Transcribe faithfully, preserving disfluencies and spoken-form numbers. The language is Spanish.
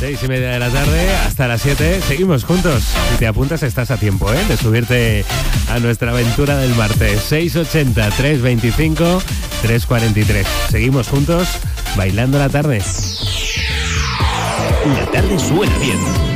Seis y media de la tarde hasta las siete. Seguimos juntos. Si te apuntas estás a tiempo, ¿eh? De subirte a nuestra aventura del martes. seis ochenta, trescientos veinticinco, trescientos cuarenta y tres. Seguimos juntos bailando la tarde. La tarde suena bien.